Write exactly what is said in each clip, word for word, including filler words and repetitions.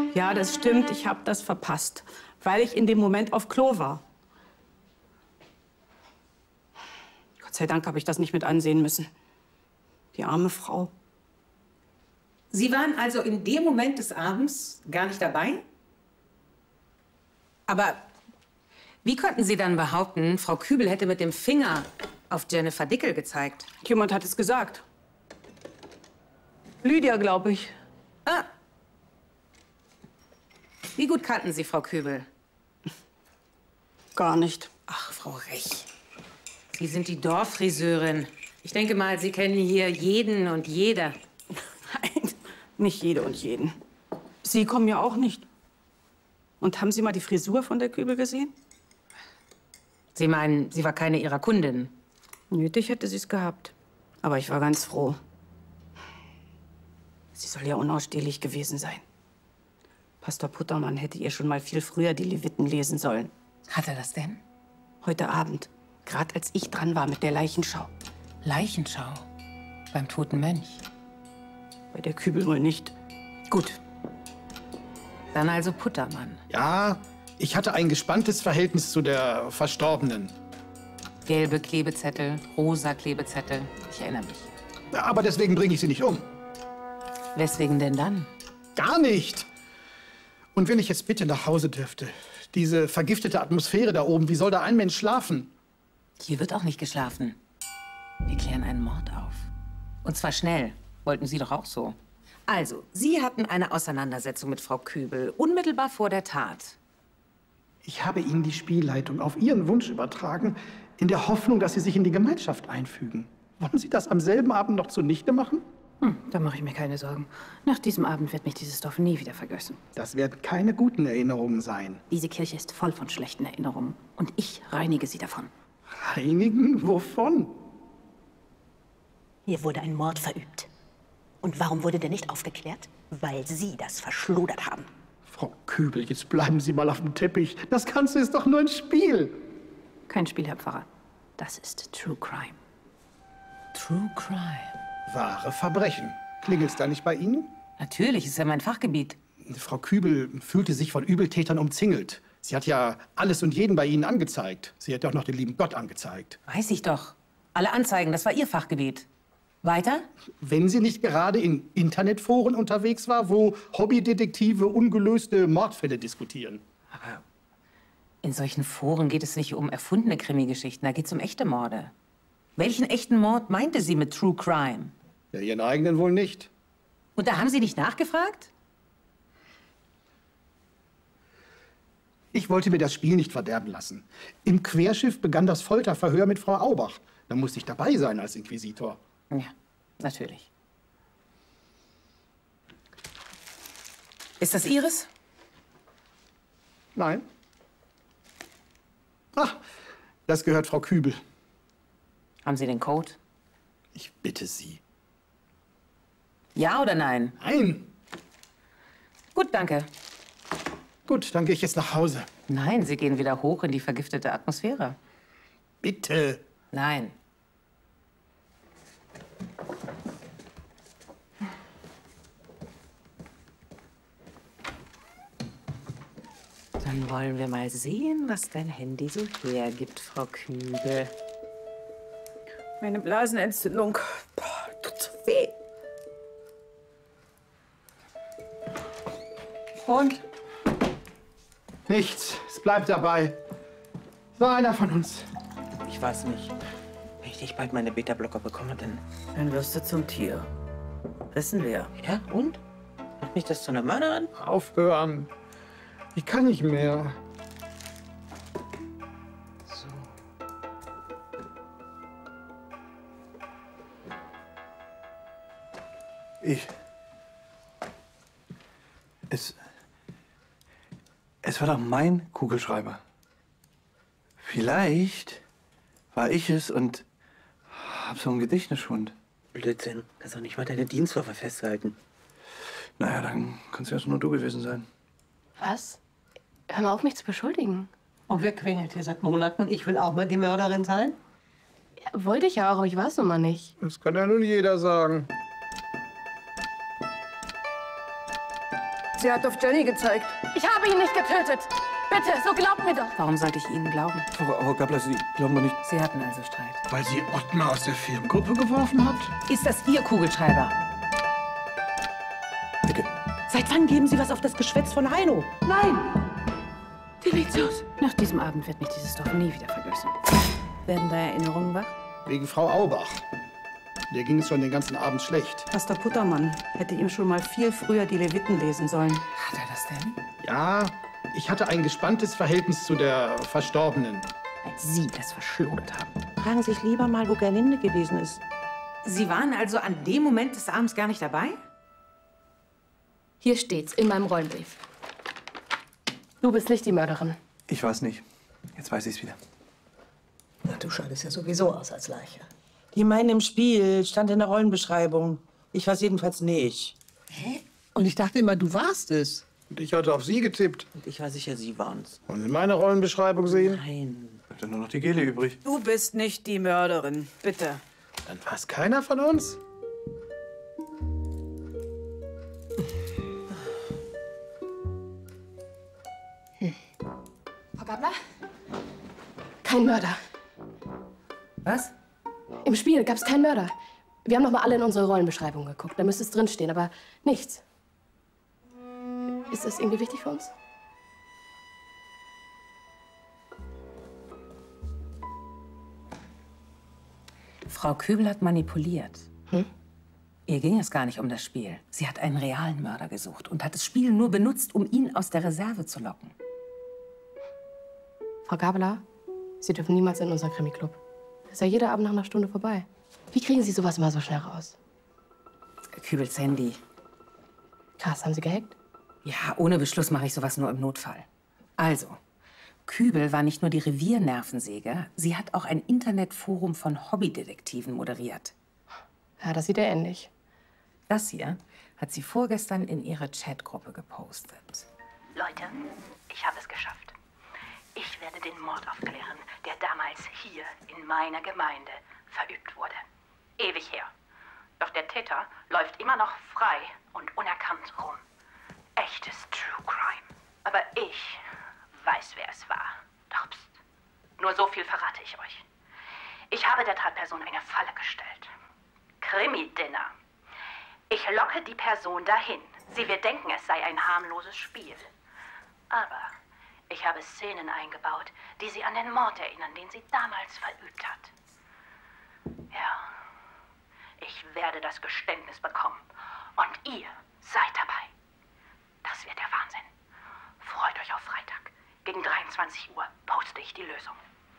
Ja, das stimmt. Ich habe das verpasst, weil ich in dem Moment auf Klo war. Gott sei Dank habe ich das nicht mit ansehen müssen. Die arme Frau. Sie waren also in dem Moment des Abends gar nicht dabei? Aber wie konnten Sie dann behaupten, Frau Kübel hätte mit dem Finger auf Jennifer Dickel gezeigt? Jemand hat es gesagt. Lydia, glaube ich. Ah. Wie gut kannten Sie Frau Kübel? Gar nicht. Ach, Frau Rech. Sie sind die Dorffriseurin. Ich denke mal, Sie kennen hier jeden und jede. Nein, nicht jede und jeden. Sie kommen ja auch nicht. Und haben Sie mal die Frisur von der Kübel gesehen? Sie meinen, sie war keine Ihrer Kundinnen? Nötig hätte sie es gehabt. Aber ich war ganz froh. Sie soll ja unausstehlich gewesen sein. Pastor Puttermann hätte ihr schon mal viel früher die Leviten lesen sollen. Hat er das denn? Heute Abend, gerade als ich dran war mit der Leichenschau. Leichenschau? Beim toten Mönch? Bei der Kübel wohl nicht. Gut. Dann also Puttermann. Ja, ich hatte ein gespanntes Verhältnis zu der Verstorbenen. Gelbe Klebezettel, rosa Klebezettel. Ich erinnere mich. Ja, aber deswegen bringe ich sie nicht um. Weswegen denn dann? Gar nicht. Und wenn ich jetzt bitte nach Hause dürfte, diese vergiftete Atmosphäre da oben, wie soll da ein Mensch schlafen? Hier wird auch nicht geschlafen. Wir klären einen Mord auf. Und zwar schnell. Wollten Sie doch auch so. Also, Sie hatten eine Auseinandersetzung mit Frau Kübel, unmittelbar vor der Tat. Ich habe Ihnen die Spielleitung auf Ihren Wunsch übertragen, in der Hoffnung, dass Sie sich in die Gemeinschaft einfügen. Wollen Sie das am selben Abend noch zunichte machen? Hm, da mache ich mir keine Sorgen. Nach diesem Abend wird mich dieses Dorf nie wieder vergessen. Das werden keine guten Erinnerungen sein. Diese Kirche ist voll von schlechten Erinnerungen. Und ich reinige sie davon. Reinigen? Wovon? Hier wurde ein Mord verübt. Und warum wurde der nicht aufgeklärt? Weil Sie das verschludert haben. Frau Kübel, jetzt bleiben Sie mal auf dem Teppich. Das Ganze ist doch nur ein Spiel. Kein Spiel, Herr Pfarrer. Das ist True Crime. True Crime? Wahre Verbrechen. Klingelt's da nicht bei Ihnen? Natürlich, ist ja mein Fachgebiet. Frau Kübel fühlte sich von Übeltätern umzingelt. Sie hat ja alles und jeden bei Ihnen angezeigt. Sie hätte auch noch den lieben Gott angezeigt. Weiß ich doch. Alle Anzeigen, das war Ihr Fachgebiet. Weiter? Wenn sie nicht gerade in Internetforen unterwegs war, wo Hobbydetektive ungelöste Mordfälle diskutieren. Aber in solchen Foren geht es nicht um erfundene Krimi-Geschichten, da geht es um echte Morde. Welchen echten Mord meinte sie mit True Crime? Ja, Ihren eigenen wohl nicht. Und da haben Sie nicht nachgefragt? Ich wollte mir das Spiel nicht verderben lassen. Im Querschiff begann das Folterverhör mit Frau Aubach. Da musste ich dabei sein als Inquisitor. Ja, natürlich. Ist das Ihres? Nein. Ach, das gehört Frau Kübel. Haben Sie den Code? Ich bitte Sie. Ja oder nein? Nein. Gut, danke. Gut, dann gehe ich jetzt nach Hause. Nein, Sie gehen wieder hoch in die vergiftete Atmosphäre. Bitte. Nein. Dann wollen wir mal sehen, was dein Handy so hergibt, Frau Kübel. Meine Blasenentzündung. Boah, tut so weh. Und? Nichts. Es bleibt dabei. So einer von uns. Ich weiß nicht. Wenn ich nicht bald meine Beta-Blocker bekomme, dann... Dann wirst du zum Tier. Wissen wir. Ja, und? Macht mich das zu einer Mörderin? Aufhören. Ich kann nicht mehr. So. Ich. Es. Es war doch mein Kugelschreiber. Vielleicht war ich es und hab so einen Gedächtnisschwund. Blödsinn. Kannst doch nicht mal deine Dienstwaffe festhalten. Naja, dann kannst du erst nur du gewesen sein. Was? Hör mal auf, mich zu beschuldigen. Und wer quengelt hier seit Monaten? Ich will auch mal die Mörderin sein. Ja, wollte ich ja auch, aber ich weiß nun mal nicht. Das kann ja nun jeder sagen. Sie hat auf Jenny gezeigt. Ich habe ihn nicht getötet. Bitte, so glaubt mir doch. Warum sollte ich Ihnen glauben? Frau Gabler, Sie glauben doch nicht... Sie hatten also Streit. Weil sie Ottmar aus der Firmengruppe geworfen hat? Ist das Ihr Kugelschreiber? Dicke. Seit wann geben Sie was auf das Geschwätz von Heino? Nein! Delezius. Nach diesem Abend wird mich dieses Dorf nie wieder vergessen. Werden da Erinnerungen wach? Wegen Frau Aubach. Der ging es schon den ganzen Abend schlecht. Pastor Puttermann hätte ihm schon mal viel früher die Leviten lesen sollen. Hat er das denn? Ja, ich hatte ein gespanntes Verhältnis zu der Verstorbenen. Als Sie das verschluckt haben. Fragen Sie sich lieber mal, wo Gerlinde gewesen ist. Sie waren also an dem Moment des Abends gar nicht dabei? Hier steht's in meinem Rollenbrief. Du bist nicht die Mörderin. Ich weiß nicht. Jetzt weiß ich's wieder. Na, du scheidest ja sowieso aus als Leiche. Die meinen im Spiel, stand in der Rollenbeschreibung. Ich weiß jedenfalls nicht. Hä? Und ich dachte immer, du warst es. Und ich hatte auf sie getippt. Und ich war sicher, Sie waren's. Und in meiner Rollenbeschreibung sehen? Nein. Bleibt dann nur noch die Gele übrig. Du bist nicht die Mörderin. Bitte. Dann war es keiner von uns? Frau Gabler? Kein Mörder. Was? Im Spiel gab's keinen Mörder. Wir haben noch mal alle in unsere Rollenbeschreibung geguckt. Da müsste es drinstehen, aber nichts. Ist das irgendwie wichtig für uns? Frau Kübel hat manipuliert. Hm? Ihr ging es gar nicht um das Spiel. Sie hat einen realen Mörder gesucht und hat das Spiel nur benutzt, um ihn aus der Reserve zu locken. Frau Gabler, Sie dürfen niemals in unser Krimi-Club. Ist ja jeder Abend nach einer Stunde vorbei. Wie kriegen Sie sowas immer so schnell raus? Kübels Handy. Krass, haben Sie gehackt? Ja, ohne Beschluss mache ich sowas nur im Notfall. Also, Kübel war nicht nur die Reviernervensäge, sie hat auch ein Internetforum von Hobbydetektiven moderiert. Ja, das sieht er ähnlich. Das hier hat sie vorgestern in ihre Chatgruppe gepostet. Leute, ich habe es geschafft. Ich werde den Mord aufklären, der damals hier in meiner Gemeinde verübt wurde. Ewig her. Doch der Täter läuft immer noch frei und unerkannt rum. Echtes True Crime. Aber ich weiß, wer es war. Doch pst. Nur so viel verrate ich euch. Ich habe der Tatperson eine Falle gestellt. Krimi-Dinner. Ich locke die Person dahin. Sie wird denken, es sei ein harmloses Spiel. Aber ich habe Szenen eingebaut, die sie an den Mord erinnern, den sie damals verübt hat. Ja, ich werde das Geständnis bekommen. Und ihr seid dabei. Das wird der Wahnsinn. Freut euch auf Freitag. Gegen dreiundzwanzig Uhr poste ich die Lösung.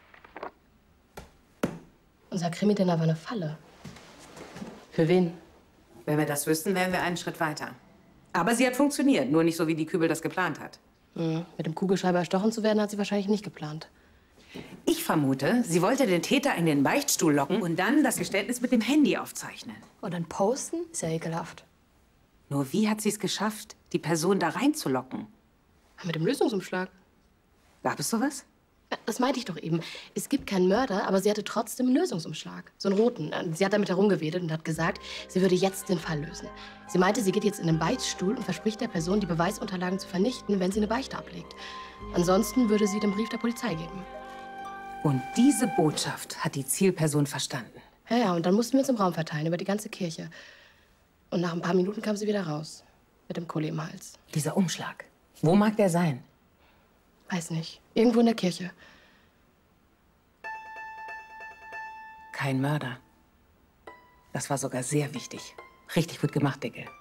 Unser Krimi-Dinner war eine Falle. Für wen? Wenn wir das wüssten, wären wir einen Schritt weiter. Aber sie hat funktioniert, nur nicht so, wie die Kübel das geplant hat. Hm, mit dem Kugelschreiber erstochen zu werden, hat sie wahrscheinlich nicht geplant. Ich vermute, sie wollte den Täter in den Beichtstuhl locken und dann das Geständnis mit dem Handy aufzeichnen. Und dann posten? Ist ja ekelhaft. Nur wie hat sie es geschafft, die Person da reinzulocken? Mit dem Lösungsumschlag. Gab es sowas? Ja, das meinte ich doch eben. Es gibt keinen Mörder, aber sie hatte trotzdem einen Lösungsumschlag. So einen roten. Sie hat damit herumgewedelt und hat gesagt, sie würde jetzt den Fall lösen. Sie meinte, sie geht jetzt in den Beichtstuhl und verspricht der Person, die Beweisunterlagen zu vernichten, wenn sie eine Beichte ablegt. Ansonsten würde sie den Brief der Polizei geben. Und diese Botschaft hat die Zielperson verstanden. Ja, ja, und dann mussten wir uns im Raum verteilen, über die ganze Kirche. Und nach ein paar Minuten kam sie wieder raus. Mit dem Kohle im Hals. Dieser Umschlag. Wo mag der sein? Weiß nicht. Irgendwo in der Kirche. Kein Mörder. Das war sogar sehr wichtig. Richtig gut gemacht, Dicke.